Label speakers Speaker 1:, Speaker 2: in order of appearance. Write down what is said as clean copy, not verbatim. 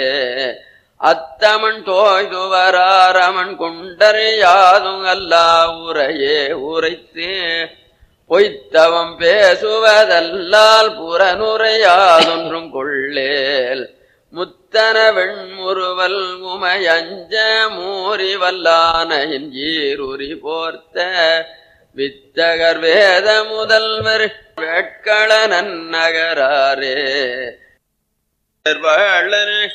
Speaker 1: அத்தமன் தோய்துவராரமன் கொண்டறியாதும் அல்லா உரையே உரைத்து பொய்த்தவம் பேசுவதல்லால் புறனுரையாதொன்றும் கொள்ளேல் முத்தன வெண்முறுவல் உமையஞ்ச மூறி வல்லானையின் ஈருரி போர்த்த வித்தகர் வேத முதல்வர் வேட்கள நன்னகராரே